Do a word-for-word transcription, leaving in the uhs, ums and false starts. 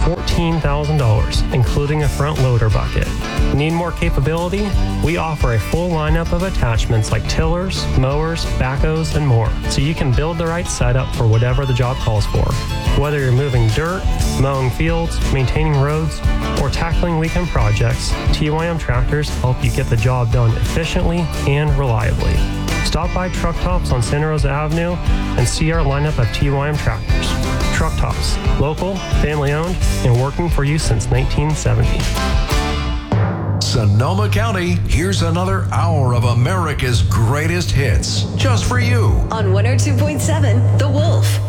fourteen thousand dollars, including a front loader bucket. Need more capability? We offer a full lineup of attachments like tillers, mowers, backhoes, and more, so you can build the right setup for whatever the job calls for. Whether you're moving dirt, mowing fields, maintaining roads, or tackling weekend projects, T Y M Tractors help you get the job done efficiently and reliably. Stop by Truck Tops on Santa Rosa Avenue and see our lineup of T Y M tractors. Truck Tops, local, family-owned, and working for you since nineteen seventy. Sonoma County, here's another hour of America's greatest hits, just for you. On one oh two point seven, The Wolf.